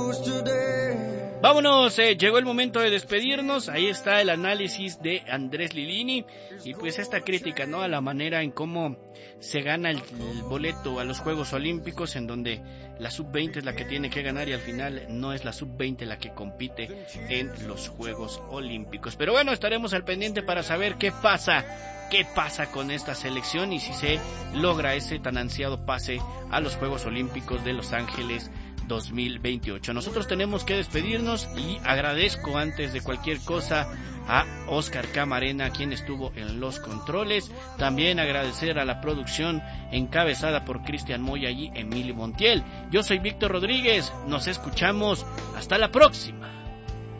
Vámonos, llegó el momento de despedirnos. Ahí está el análisis de Andrés Lilini y pues esta crítica, ¿no?, a la manera en cómo se gana el boleto a los Juegos Olímpicos, en donde la sub-20 es la que tiene que ganar y al final no es la sub-20 la que compite en los Juegos Olímpicos. Pero bueno, estaremos al pendiente para saber qué pasa con esta selección y si se logra ese tan ansiado pase a los Juegos Olímpicos de Los Ángeles 2028. Nosotros tenemos que despedirnos y agradezco antes de cualquier cosa a Oscar Camarena, quien estuvo en los controles. También agradecer a la producción encabezada por Cristian Moya y Emilio Montiel. Yo soy Víctor Rodríguez, nos escuchamos, hasta la próxima.